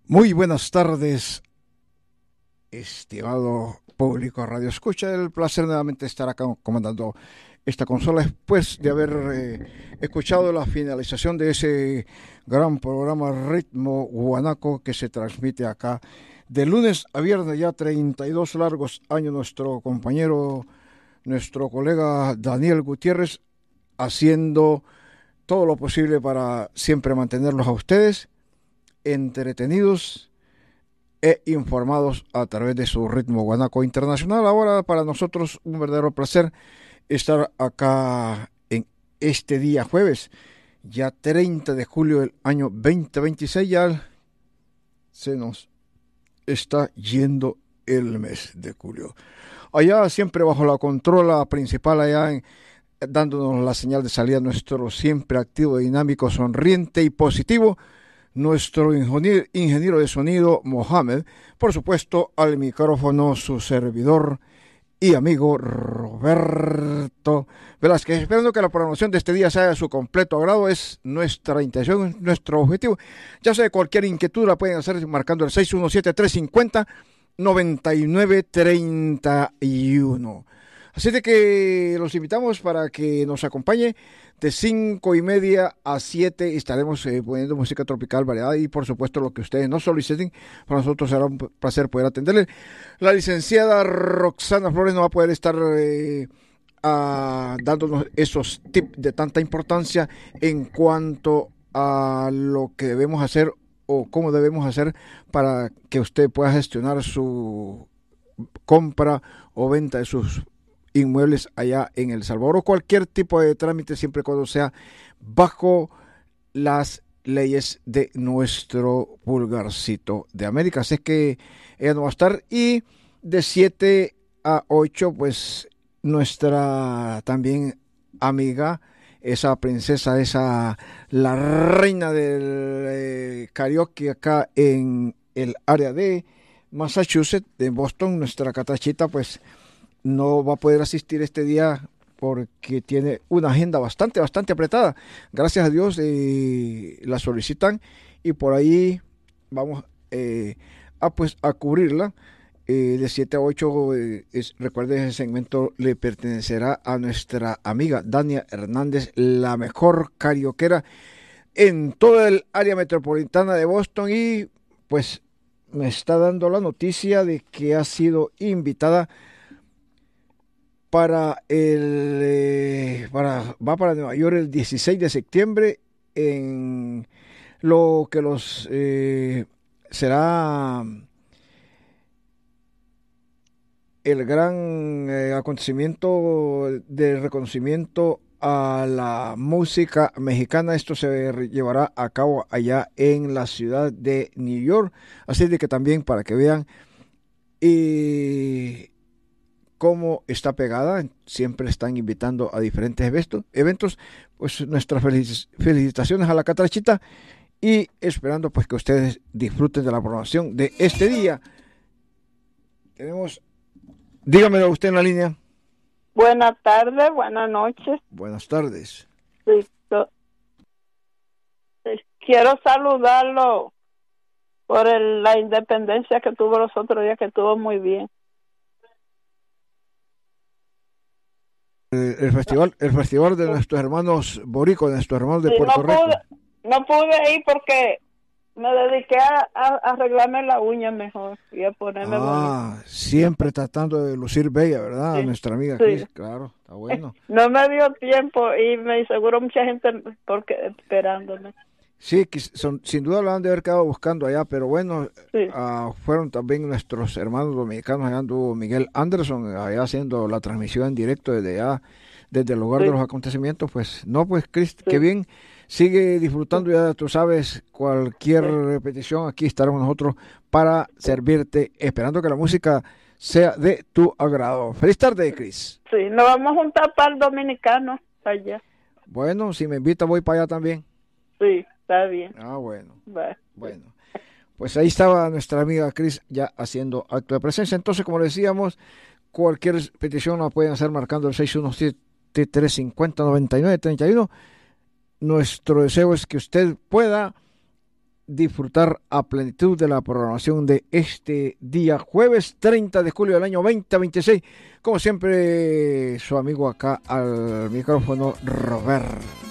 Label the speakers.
Speaker 1: Muy buenas tardes, estimado público Radio Escucha. El placer nuevamente estar acá comandando esta consola después de haber escuchado la finalización de ese gran programa Ritmo Guanaco que se transmite acá de lunes a viernes, ya 32 largos años. Nuestro compañero, nuestro colega Daniel Gutiérrez, haciendo todo lo posible para siempre mantenerlos a ustedes entretenidos e informados a través de su Ritmo Guanaco Internacional. Ahora para nosotros un verdadero placer estar acá en este día jueves, ya 30 de julio del año 2026. Ya se nos está yendo el mes de julio. Allá siempre bajo la controla principal, dándonos la señal de salida, nuestro siempre activo, dinámico, sonriente y positivo, nuestro ingeniero de sonido, Mohamed. Por supuesto, al micrófono, su servidor y amigo Roberto Velázquez. Esperando que la programación de este día sea de su completo agrado, es nuestra intención, nuestro objetivo. Ya sea cualquier inquietud la pueden hacer marcando el 617-350-9931. Así de que los invitamos para que nos acompañe de 5:30 a 7. Estaremos poniendo música tropical variada y por supuesto lo que ustedes nos soliciten. Para nosotros será un placer poder atenderle. La licenciada Roxana Flores no va a poder estar dándonos esos tips de tanta importancia en cuanto a lo que debemos hacer o cómo debemos hacer para que usted pueda gestionar su compra o venta de sus inmuebles allá en El Salvador, o cualquier tipo de trámite, siempre cuando sea bajo las leyes de nuestro pulgarcito de América. Así que ella no va a estar, y de 7 a 8 pues nuestra también amiga, esa princesa, la reina del karaoke acá en el área de Massachusetts, de Boston, nuestra Catachita, pues no va a poder asistir este día porque tiene una agenda bastante apretada. Gracias a Dios la solicitan y por ahí vamos a cubrirla. De 7 a 8, recuerden, ese segmento le pertenecerá a nuestra amiga Dania Hernández, la mejor carioquera en toda el área metropolitana de Boston, y pues me está dando la noticia de que ha sido invitada va para Nueva York el 16 de septiembre en lo que será el gran acontecimiento de reconocimiento a la música mexicana. Esto se llevará a cabo allá en la ciudad de New York, así de que también para que vean cómo está pegada, siempre están invitando a diferentes eventos. Pues nuestras felicitaciones a la Catrachita y esperando pues que ustedes disfruten de la programación de este día. Dígamelo usted en la línea.
Speaker 2: Buenas tardes, buenas noches.
Speaker 1: Buenas tardes.
Speaker 2: Sí, quiero saludarlo por la independencia que tuvo los otros días, que estuvo muy bien.
Speaker 1: El festival de nuestros hermanos boricos, de nuestros hermanos de Puerto Rico.
Speaker 2: No pude ir porque me dediqué a arreglarme la uña mejor y a ponerme bonita.
Speaker 1: Siempre tratando de lucir bella, ¿verdad?
Speaker 2: Sí.
Speaker 1: Nuestra amiga Cris, claro, está bueno.
Speaker 2: No me dio tiempo y me aseguró mucha gente esperándome.
Speaker 1: Sí, sin duda lo han de haber quedado buscando allá, pero bueno, sí. Fueron también nuestros hermanos dominicanos. Allá anduvo Miguel Anderson, allá haciendo la transmisión en directo desde allá, desde el lugar de los acontecimientos. Pues no, pues Cris, qué bien, sigue disfrutando, ya tú sabes, cualquier repetición, aquí estaremos nosotros para servirte, esperando que la música sea de tu agrado. Feliz tarde, Cris.
Speaker 2: Sí, nos vamos a juntar para el dominicano, allá.
Speaker 1: Bueno, si me invita voy para allá también.
Speaker 2: Sí. Está bien.
Speaker 1: Bueno.
Speaker 2: Bye.
Speaker 1: Bueno. Pues ahí estaba nuestra amiga Cris ya haciendo acto de presencia. Entonces, como decíamos, cualquier petición la pueden hacer marcando el 617-350-9931. Nuestro deseo es que usted pueda disfrutar a plenitud de la programación de este día, jueves 30 de julio del año 2026. Como siempre, su amigo acá al micrófono, Robert.